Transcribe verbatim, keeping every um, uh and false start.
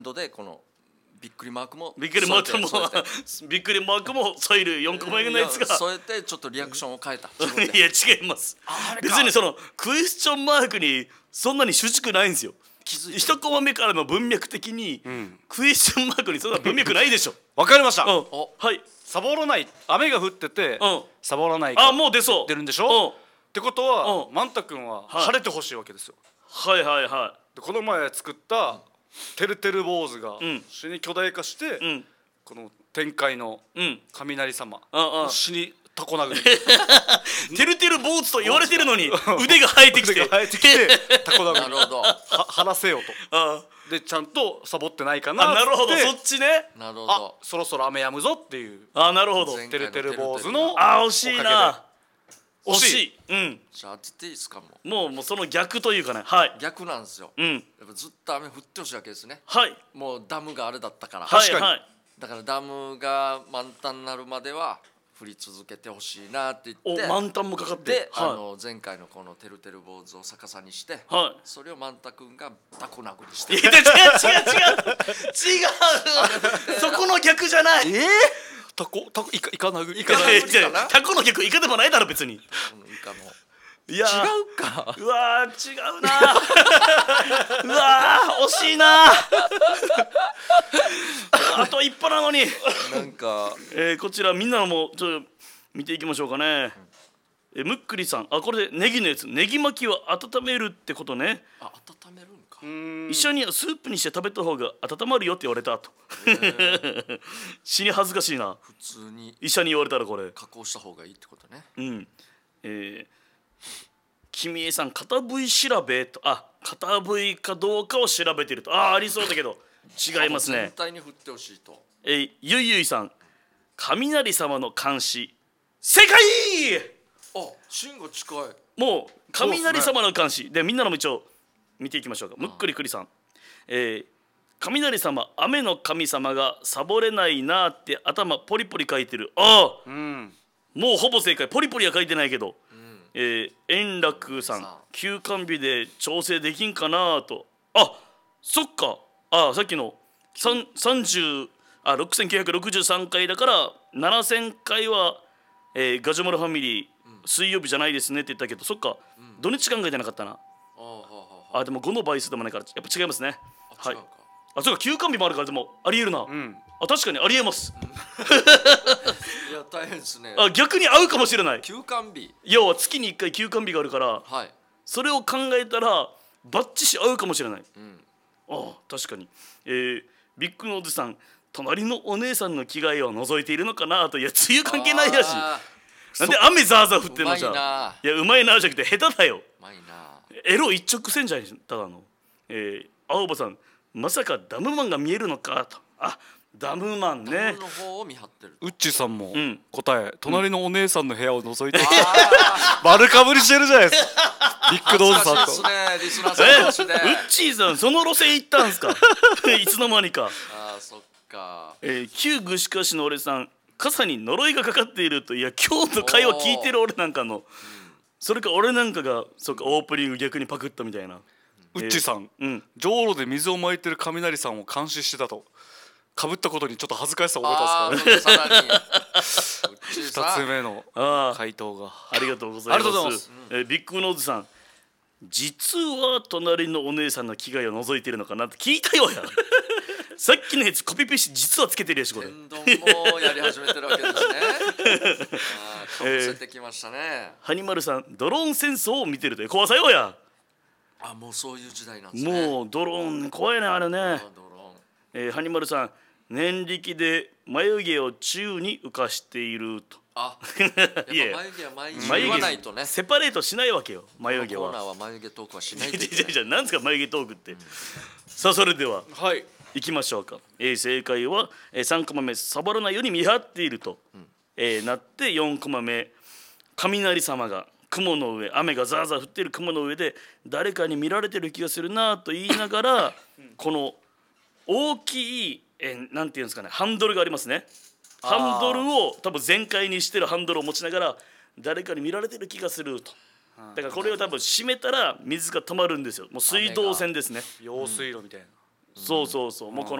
ドでこのびっくりマークもびっくりマークもびっくりマークも添えるよんこまめのやつが添えてちょっとリアクションを変えたいや違います。別にそのクエスチョンマークにそんなに主軸ないんですよ。一コマ目からの文脈的に、うん、クエスチョンマークにそんな文脈ないでしょ。 わかりました。 うん、はい。 サボらない、雨が降ってて、うん、サボらないあ、もう出そう出るんでしょ。うん、ってことは、うん、マンタ君は晴れてほしいわけですよ。 はいはいはい。 でこの前作ったてるてる坊主が死に巨大化して、うん、この天界の雷様、うん、死にタコ殴りてるてる坊主と言われてるのに腕が生えてきて生えてきてタコ殴りなるほどは話せよとでちゃんとサボってないかなって。 なるほど、そっちね。 なるほど。 あ、そろそろ雨やむぞっていう。 あ、なるほど。 てるてる坊主のあ、惜しいな。惜しい。うん。 じゃあ当てていいですかもう。もうもうその逆というかね。はい。 逆なんですよ。 うん。 やっぱずっと雨降ってほしいわけですね。 はい。 もうダムがあれだったから。 確かに。 だからダムが満タンになるまでは降り続けてほしいなって言って。 お、満タンもかかって。 で、あの前回のこのてるてる坊主を逆さにして、はい。それを満タ君がタコ殴りして。 いや違う違う違う違う。そこの逆じゃない。 ええ？タコタコイカイカ殴りイカ殴りかな。タコの逆イカでもないだろ別に。イカの。 いや違うか。 うわー違うな。うわー惜しいな。あと一歩なのに。 なんか、 えー、こちらみんなのもちょっと見ていきましょうかね。うん、えむっくりさん、あこれでネギのやつ、ネギ巻きは温めるってことね。 あ、温めるんか。 一緒にスープにして食べた方が温まるよって言われたと。死に恥ずかしいな。 普通に医者に言われたらこれ加工した方がいいってことね。 うん。えー君江さん、片部位調べと、あ、片部位かどうかを調べてると、あ、ありそうだけど違いますね。 全体に振ってほしいと。 えー、ゆいゆいさん、雷様の監視正解。 あ、芯が近い。 もう雷様の監視 で,、ね、でみんなのも一応見ていきましょうか。むっくりくりさん、えー、雷様、雨の神様がサボれないなって頭ポリポリ書いてる。ああ、うん、もうほぼ正解。ポリポリは書いてないけど、えー、円楽さん、休館日で調整できんかなと。あ、そっか。あ、さっきのさんじゅうあろくせんきゅうひゃくろくじゅうさんかいだからななせんかいは、えー、ガジュマルファミリー、うん、水曜日じゃないですねって言ったけど、そっか、うん、土日考えてなかったな。ああ、でもごの倍数でもないからやっぱ違いますね。 あ、はい、 あ、そうか、休館日もあるからでもありえるな。うん、あ、確かにありえます。 いや大変ですね。 あ、逆に合うかもしれない。 休館日、 要は月にいっかい休館日があるから、 はい、 それを考えたらバッチシ合うかもしれない。うん、ああ確かに。えー、ビッグノーズさん、隣のお姉さんの着替えを覗いているのかなと。いや梅雨関係ないやし、なんで雨ザーザー降ってんのじゃ。いやうまいなじゃなくて下手だよ。うまいな。エロ一直線じゃんただの。えー、青葉さん、まさかダムマンが見えるのかと。あ、ダムマンね。ダムの方を見張ってる。 ウッチーさんも答え、うん、隣のお姉さんの部屋を覗いて、うん、丸かぶりしてるじゃないですか。ビッグドーズさんと。 ね、リスナーさん同士で。 ウッチーさんその路線行ったんすか。いつの間にか。 あー、そっか。 えー、旧具志川市の俺さん、傘に呪いがかかっていると。いや今日の会話聞いてる俺なんかの、うん、それか俺なんかがそっかオープニング逆にパクったみたいな。 ウッチーさん、うん、じょうろで水をまいてる雷さんを監視してたと。かぶったことにちょっと恥ずかしさを覚えたんですかね。ふたつめの回答が。 ありがとうございます。ありがとうございます。えー、ビッグノーズさん、実は隣のお姉さんの着替えを覗いてるのかなって聞いたよや。さっきのやつコピペして実はつけてるやしこれ。 天丼もやり始めてるわけですね。あ、かぶせてきましたね。 えー、ハニマルさん、ドローン戦争を見てると。怖さよや。 あ、もうそういう時代なんですね。 もうドローン怖いねあれね。えー、ハニマルさん、念力で眉毛を宙に浮かしていると。 あ、やっぱ眉毛は眉毛言わないとね。 セパレートしないわけよ眉毛は。 コーナーは眉毛トークはしないといけない。 じゃあ何ですか眉毛トークって。うん、さあそれでは、 はい、 いきましょうか。えー、正解は、えー、さんコマ目、サボらないように見張っていると、うん、えー、なってよんコマ目、雷様が雲の上、雨がザーザー降っている雲の上で誰かに見られてる気がするなと言いながら、うん、この大きい、えー、なんていうんですかね、ハンドルがありますね。ハンドルを多分全開にしてるハンドルを持ちながら誰かに見られてる気がすると。だからこれを多分閉めたら水が止まるんですよ。もう水道線ですね。 用水路みたいな。 そうそうそう、もうこの